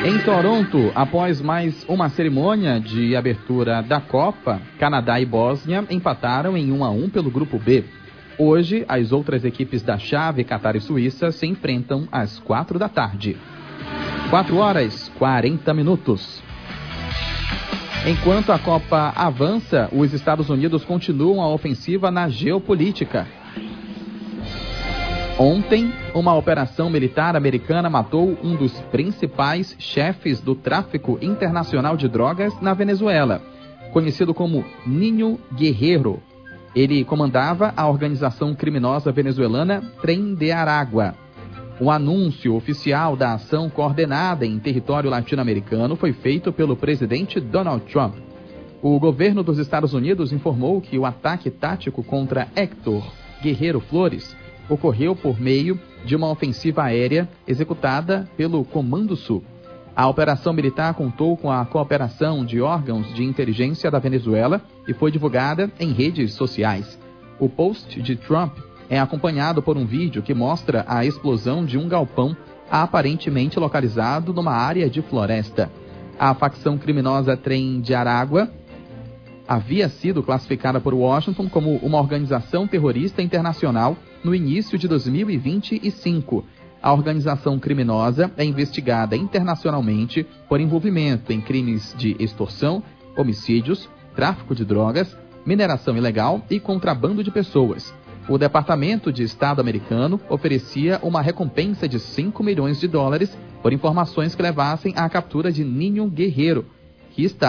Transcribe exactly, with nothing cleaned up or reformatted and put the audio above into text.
Em Toronto, após mais uma cerimônia de abertura da Copa, Canadá e Bósnia empataram em um a um pelo Grupo B. Hoje, as outras equipes da chave, Catar e Suíça, se enfrentam às quatro da tarde. quatro horas e quarenta minutos. Enquanto a Copa avança, os Estados Unidos continuam a ofensiva na geopolítica. Ontem, uma operação militar americana matou um dos principais chefes do tráfico internacional de drogas na Venezuela, conhecido como Niño Guerrero. Ele comandava a organização criminosa venezuelana Tren de Aragua. O anúncio oficial da ação coordenada em território latino-americano foi feito pelo presidente Donald Trump. O governo dos Estados Unidos informou que o ataque tático contra Héctor Guerrero Flores ocorreu por meio de uma ofensiva aérea executada pelo Comando Sul. A operação militar contou com a cooperação de órgãos de inteligência da Venezuela e foi divulgada em redes sociais. O post de Trump é acompanhado por um vídeo que mostra a explosão de um galpão aparentemente localizado numa área de floresta. A facção criminosa Tren de Aragua havia sido classificada por Washington como uma organização terrorista internacional no início de dois mil e vinte e cinco. A organização criminosa é investigada internacionalmente por envolvimento em crimes de extorsão, homicídios, tráfico de drogas, mineração ilegal e contrabando de pessoas. O Departamento de Estado americano oferecia uma recompensa de cinco milhões de dólares por informações que levassem à captura de Niño Guerrero, que está